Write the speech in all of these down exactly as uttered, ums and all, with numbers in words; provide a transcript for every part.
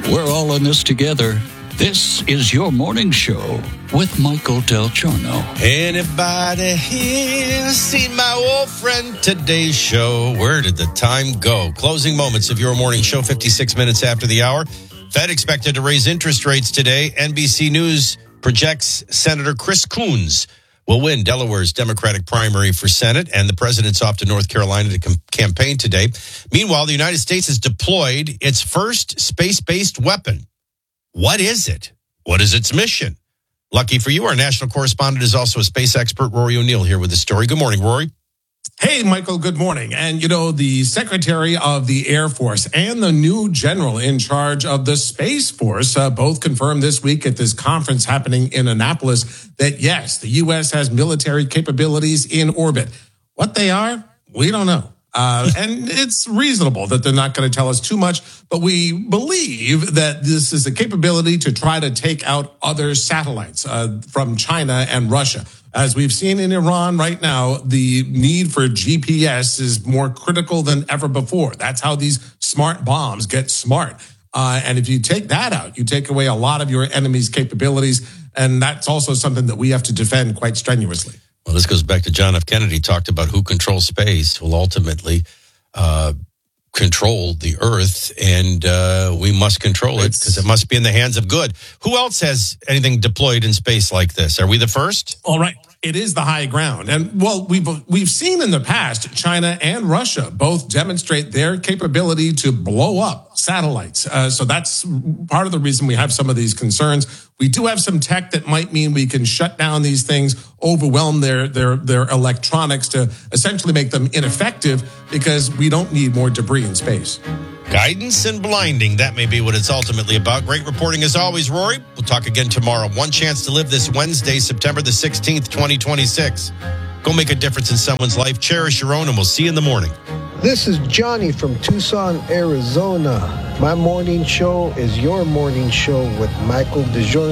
We're all in this together. This is your morning show with Michael Del Giorno. Anybody here seen my old friend Today's Show? Where did the time go? Closing moments of your morning show, fifty-six minutes after the hour. Fed expected to raise interest rates today. N B C News projects Senator Chris Coons will win Delaware's Democratic primary for Senate, and the president's off to North Carolina to com- campaign today. Meanwhile, the United States has deployed its first space-based weapon. What is it? What is its mission? Lucky for you, our national correspondent is also a space expert, Rory O'Neill, here with the story. Good morning, Rory. Hey, Michael, good morning. And, you know, the Secretary of the Air Force and the new general in charge of the Space Force uh, both confirmed this week at this conference happening in Annapolis that, yes, the U S has military capabilities in orbit. What they are, we don't know. Uh, and it's reasonable that they're not going to tell us too much, but we believe that this is a capability to try to take out other satellites uh, from China and Russia. As we've seen in Iran right now, the need for G P S is more critical than ever before. That's how these smart bombs get smart. Uh, and if you take that out, you take away a lot of your enemy's capabilities. And that's also something that we have to defend quite strenuously. Well, this goes back to John F. Kennedy, talked about who controls space will ultimately uh, control the Earth, and uh, we must control it because it must be in the hands of good. Who else has anything deployed in space like this? Are we the first? All right. It is the high ground. And, well, we've we've seen in the past, China and Russia both demonstrate their capability to blow up satellites. Uh, so that's part of the reason we have some of these concerns. We do have some tech that might mean we can shut down these things, overwhelm their their their electronics to essentially make them ineffective because we don't need more debris in space. Guidance and blinding. That may be what it's ultimately about. Great reporting as always, Rory. We'll talk again tomorrow. One chance to live this Wednesday, September the sixteenth, twenty twenty-six. Go make a difference in someone's life. Cherish your own, and we'll see you in the morning. This is Johnny from Tucson, Arizona. My morning show is your morning show with Michael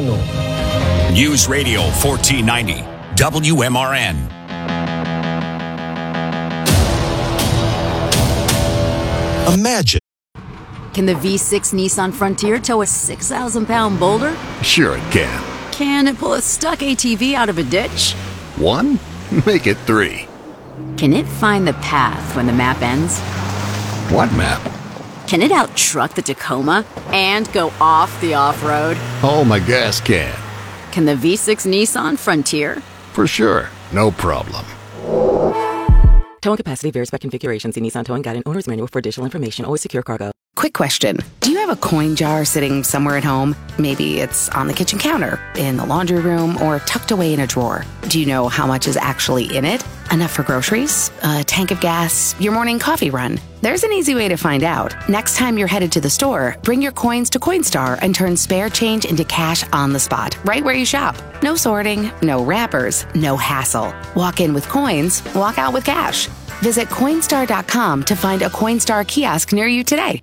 DiGiorno. News Radio fourteen ninety, W M R N. Imagine. Can the V six Nissan Frontier tow a six thousand pound boulder? Sure it can. Can it pull a stuck A T V out of a ditch? One? Make it three. Can it find the path when the map ends? What map? Can it out-truck the Tacoma and go off the off-road? Oh, my gas can. Can the V six Nissan Frontier? For sure. No problem. Towing capacity varies by configuration. See Nissan Towing Guide and Owner's Manual for additional information. Always secure cargo. Quick question. Do you have a coin jar sitting somewhere at home? Maybe it's on the kitchen counter, in the laundry room, or tucked away in a drawer. Do you know how much is actually in it? Enough for groceries? A tank of gas? Your morning coffee run? There's an easy way to find out. Next time you're headed to the store, bring your coins to Coinstar and turn spare change into cash on the spot, right where you shop. No sorting, no wrappers, no hassle. Walk in with coins, walk out with cash. Visit Coinstar dot com to find a Coinstar kiosk near you today.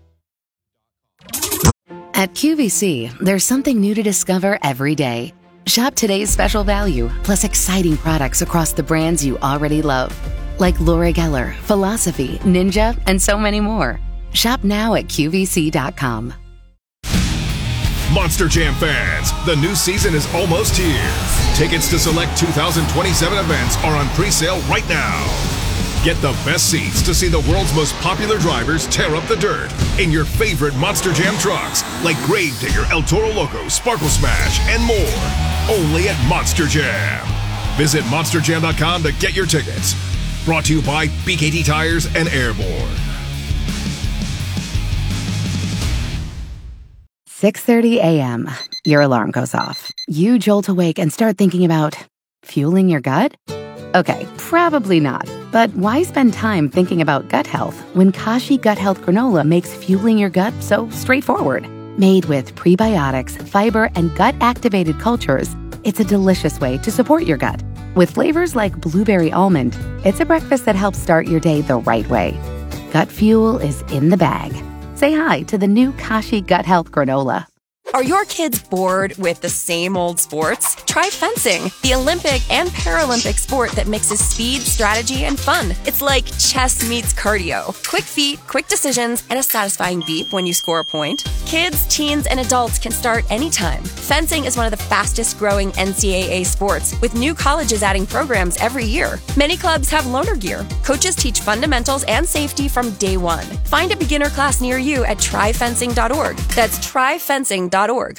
At Q V C, there's something new to discover every day. Shop today's special value, plus exciting products across the brands you already love. Like Laura Geller, Philosophy, Ninja, and so many more. Shop now at Q V C dot com. Monster Jam fans, the new season is almost here. Tickets to select two thousand twenty-seven events are on pre-sale right now. Get the best seats to see the world's most popular drivers tear up the dirt in your favorite Monster Jam trucks, like Gravedigger, El Toro Loco, Sparkle Smash, and more. Only at Monster Jam. Visit monster jam dot com to get your tickets. Brought to you by B K T Tires and Airborne. six thirty a.m. Your alarm goes off. You jolt awake and start thinking about fueling your gut? Okay, probably not. But why spend time thinking about gut health when Kashi Gut Health Granola makes fueling your gut so straightforward? Made with prebiotics, fiber, and gut-activated cultures, it's a delicious way to support your gut. With flavors like blueberry almond, it's a breakfast that helps start your day the right way. Gut fuel is in the bag. Say hi to the new Kashi Gut Health Granola. Are your kids bored with the same old sports? Try fencing, the Olympic and Paralympic sport that mixes speed, strategy, and fun. It's like chess meets cardio. Quick feet, quick decisions, and a satisfying beep when you score a point. Kids, teens, and adults can start anytime. Fencing is one of the fastest growing N C double A sports, with new colleges adding programs every year. Many clubs have loaner gear. Coaches teach fundamentals and safety from day one. Find a beginner class near you at try fencing dot org. That's try fencing dot org.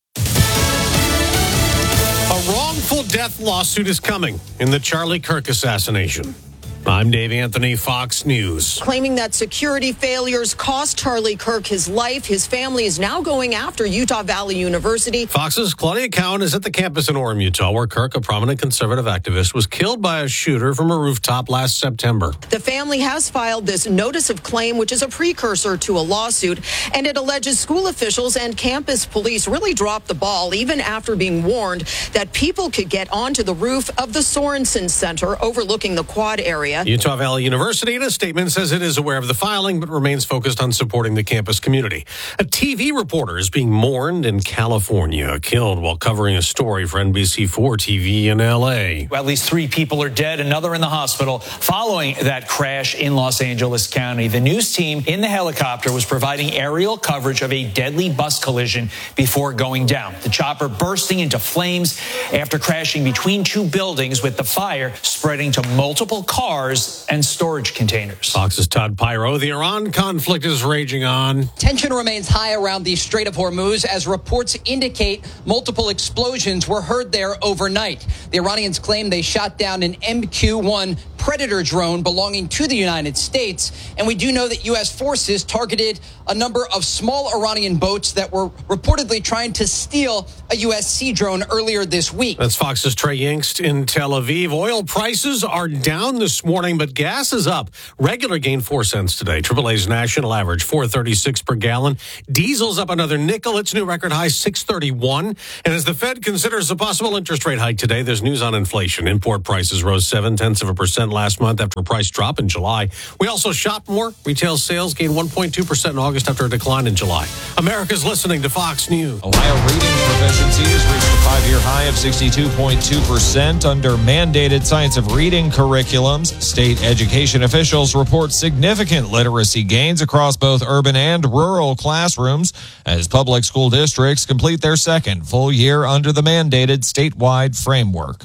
A wrongful death lawsuit is coming in the Charlie Kirk assassination. I'm Dave Anthony, Fox News. Claiming that security failures cost Charlie Kirk his life, his family is now going after Utah Valley University. Fox's Claudia Cowan is at the campus in Orem, Utah, where Kirk, a prominent conservative activist, was killed by a shooter from a rooftop last September. The family has filed this notice of claim, which is a precursor to a lawsuit, and it alleges school officials and campus police really dropped the ball, even after being warned that people could get onto the roof of the Sorensen Center overlooking the quad area. Utah Valley University, in a statement, says it is aware of the filing, but remains focused on supporting the campus community. A T V reporter is being mourned in California, killed while covering a story for N B C four T V in L A. At least three people are dead, another in the hospital following that crash in Los Angeles County. The news team in the helicopter was providing aerial coverage of a deadly bus collision before going down. The chopper bursting into flames after crashing between two buildings, with the fire spreading to multiple cars and storage containers. Fox's Todd Pyro. The Iran conflict is raging on. Tension remains high around the Strait of Hormuz as reports indicate multiple explosions were heard there overnight. The Iranians claim they shot down an M Q one Predator drone belonging to the United States. And we do know that U S forces targeted a number of small Iranian boats that were reportedly trying to steal a U S Sea drone earlier this week. That's Fox's Trey Yingst in Tel Aviv. Oil prices are down this morning, but gas is up. Regular gained four cents today. triple A's national average, four thirty-six per gallon. Diesel's up another nickel. Its new record high, six thirty-one. And as the Fed considers a possible interest rate hike today, there's news on inflation. Import prices rose seven tenths of a percent last month after a price drop in July. We also shop more. Retail sales gained one point two percent in August after a decline in July. America's listening to Fox News. Ohio reading proficiency has reached a five-year high of sixty-two point two percent under mandated science of reading curriculums. State education officials report significant literacy gains across both urban and rural classrooms as public school districts complete their second full year under the mandated statewide framework.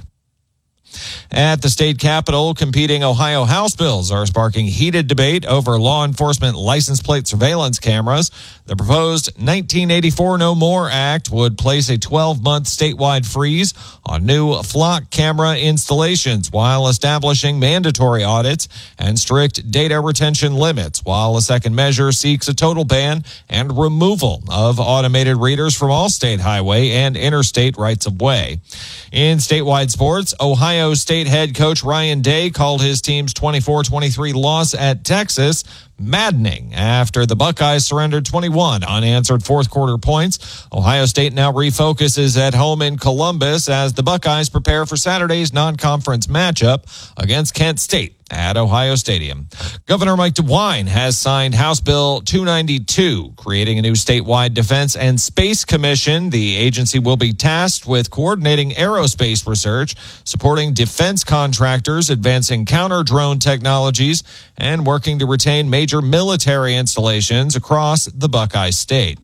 At the state capitol, competing Ohio House bills are sparking heated debate over law enforcement license plate surveillance cameras. The proposed nineteen eighty-four No More Act would place a twelve-month statewide freeze on new flock camera installations while establishing mandatory audits and strict data retention limits, while a second measure seeks a total ban and removal of automated readers from all state highway and interstate rights-of-way. In statewide sports, Ohio State head coach Ryan Day called his team's twenty-four twenty-three loss at Texas maddening after the Buckeyes surrendered twenty-one unanswered fourth quarter points. Ohio State now refocuses at home in Columbus as the Buckeyes prepare for Saturday's non-conference matchup against Kent State at Ohio Stadium. Governor Mike DeWine has signed House Bill two ninety-two, creating a new statewide defense and space commission. The agency will be tasked with coordinating aerospace research, supporting defense contractors, advancing counter-drone technologies, and working to retain major military installations across the Buckeye State.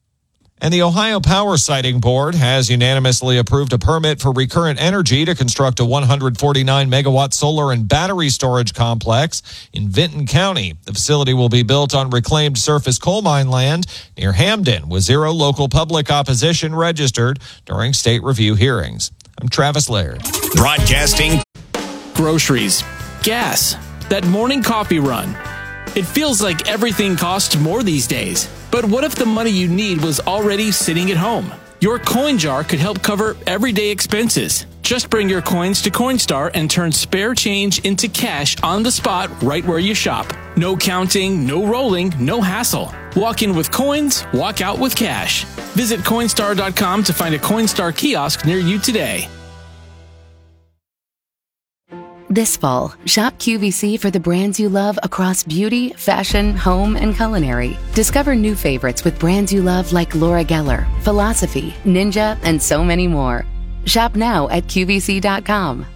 And the Ohio Power Siting Board has unanimously approved a permit for Recurrent Energy to construct a one hundred forty-nine megawatt solar and battery storage complex in Vinton County. The facility will be built on reclaimed surface coal mine land near Hamden, with zero local public opposition registered during state review hearings. I'm Travis Laird. Broadcasting. Groceries, gas, that morning coffee run. It feels like everything costs more these days. But what if the money you need was already sitting at home? Your coin jar could help cover everyday expenses. Just bring your coins to Coinstar and turn spare change into cash on the spot right where you shop. No counting, no rolling, no hassle. Walk in with coins, walk out with cash. Visit Coinstar dot com to find a Coinstar kiosk near you today. This fall, shop Q V C for the brands you love across beauty, fashion, home, and culinary. Discover new favorites with brands you love like Laura Geller, Philosophy, Ninja, and so many more. Shop now at Q V C dot com.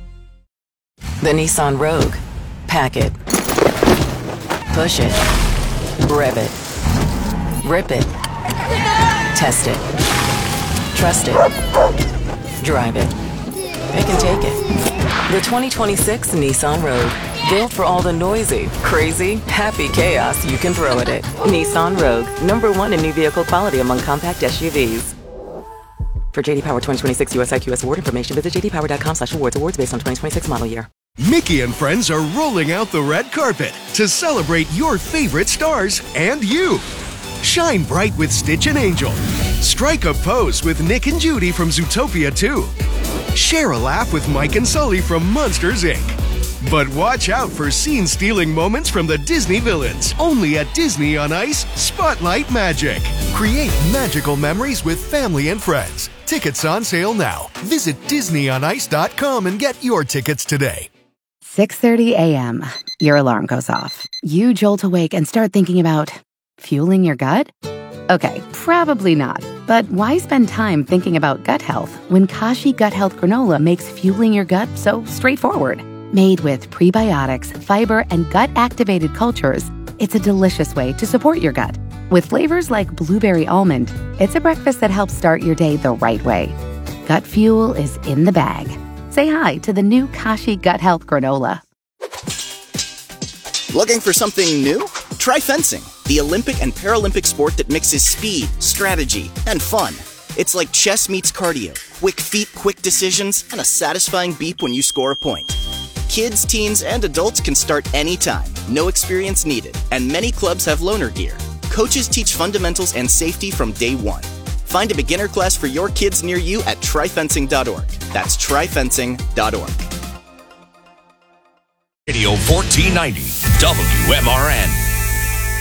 The Nissan Rogue. Pack it. Push it. Rev it. Rip it. Test it. Trust it. Drive it. It can take it. The twenty twenty-six Nissan Rogue. Built for all the noisy, crazy, happy chaos you can throw at it. Nissan Rogue. Number one in new vehicle quality among compact S U Vs. For J D Power twenty twenty-six U S I Q S award information, visit j d power dot com slash awards. Awards based on twenty twenty-six model year. Mickey and friends are rolling out the red carpet to celebrate your favorite stars and you. Shine bright with Stitch and Angel. Strike a pose with Nick and Judy from Zootopia two. Share a laugh with Mike and Sully from Monsters, Incorporated. But watch out for scene-stealing moments from the Disney villains. Only at Disney on Ice Spotlight Magic. Create magical memories with family and friends. Tickets on sale now. Visit disney on ice dot com and get your tickets today. six thirty a.m. Your alarm goes off. You jolt awake and start thinking about fueling your gut? Okay, probably not. But why spend time thinking about gut health when Kashi Gut Health Granola makes fueling your gut so straightforward? Made with prebiotics, fiber, and gut-activated cultures, it's a delicious way to support your gut. With flavors like blueberry almond, it's a breakfast that helps start your day the right way. Gut fuel is in the bag. Say hi to the new Kashi Gut Health Granola. Looking for something new? Try fencing, the Olympic and Paralympic sport that mixes speed, strategy, and fun. It's like chess meets cardio, quick feet, quick decisions, and a satisfying beep when you score a point. Kids, teens, and adults can start anytime, no experience needed, and many clubs have loaner gear. Coaches teach fundamentals and safety from day one. Find a beginner class for your kids near you at try fencing dot org. That's try fencing dot org. Radio fourteen ninety W M R N.